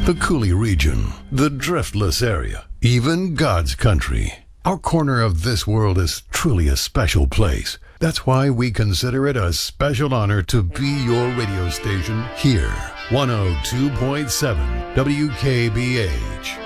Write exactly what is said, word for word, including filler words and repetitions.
The Cooley region, the driftless area, even God's country. Our corner of this world is truly a special place. That's why we consider it a special honor to be your radio station here. one oh two point seven W K B H.